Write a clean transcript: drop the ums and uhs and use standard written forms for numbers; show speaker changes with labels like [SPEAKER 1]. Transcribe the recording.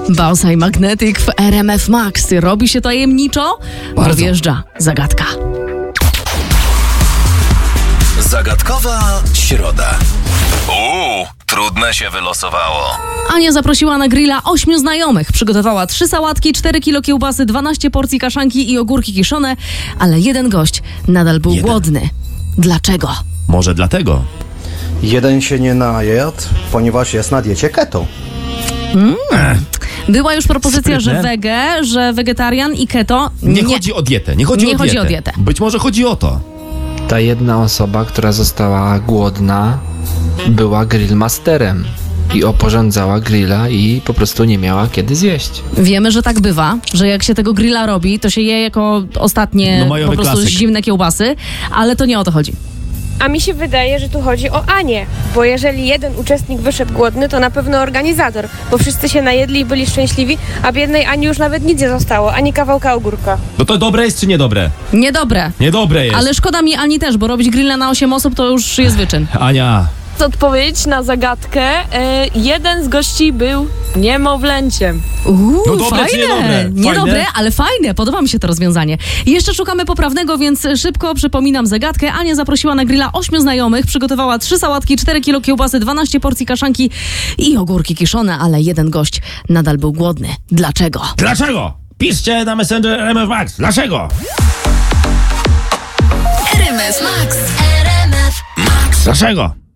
[SPEAKER 1] Bonsai Magnetic w RMF Max. Robi się tajemniczo?
[SPEAKER 2] Bardzo.
[SPEAKER 1] Wjeżdża zagadka.
[SPEAKER 3] Zagadkowa środa. Trudne się wylosowało.
[SPEAKER 1] Ania zaprosiła na grilla 8 znajomych. Przygotowała 3 sałatki, 4 kilo kiełbasy, 12 porcji kaszanki i ogórki kiszone, ale jeden gość nadal był głodny. Dlaczego?
[SPEAKER 2] Może dlatego.
[SPEAKER 4] Jeden się nie najadł, ponieważ jest na diecie keto.
[SPEAKER 1] Była już propozycja,
[SPEAKER 2] Sprytne.
[SPEAKER 1] że wege, że wegetarian i keto.
[SPEAKER 2] Nie chodzi o dietę. Nie chodzi o dietę. Być może chodzi o to.
[SPEAKER 5] Ta jedna osoba, która została głodna, była grillmasterem i oporządzała grilla i po prostu nie miała kiedy zjeść.
[SPEAKER 1] Wiemy, że tak bywa, że jak się tego grilla robi, to się je jako ostatnie
[SPEAKER 2] majowy
[SPEAKER 1] po prostu
[SPEAKER 2] klasyk.
[SPEAKER 1] zimne kiełbasy, ale to nie o to chodzi.
[SPEAKER 6] A mi się wydaje, że tu chodzi o Anię, bo jeżeli jeden uczestnik wyszedł głodny, to na pewno organizator, bo wszyscy się najedli i byli szczęśliwi, a biednej Ani już nawet nic nie zostało, ani kawałka ogórka.
[SPEAKER 2] No to dobre jest czy niedobre?
[SPEAKER 1] Niedobre.
[SPEAKER 2] Niedobre jest.
[SPEAKER 1] Ale szkoda mi Ani też, bo robić grilla na 8 osób to już jest wyczyn.
[SPEAKER 2] Ania,
[SPEAKER 7] Odpowiedź na zagadkę. Jeden z gości był niemowlęciem.
[SPEAKER 2] No dobre czy
[SPEAKER 1] fajne.
[SPEAKER 2] niedobre?
[SPEAKER 1] Niedobre,
[SPEAKER 2] Fajne?
[SPEAKER 1] ale fajne. Podoba mi się to rozwiązanie. I jeszcze szukamy poprawnego, więc szybko przypominam zagadkę. Ania zaprosiła na grilla 8 znajomych, przygotowała 3 sałatki, 4 kilo kiełbasy, 12 porcji kaszanki i ogórki kiszone, ale jeden gość nadal był głodny. Dlaczego?
[SPEAKER 2] dlaczego? Piszcie na Messenger RMF Max. Dlaczego?
[SPEAKER 8] RMF Max. RMF Max.
[SPEAKER 2] Dlaczego?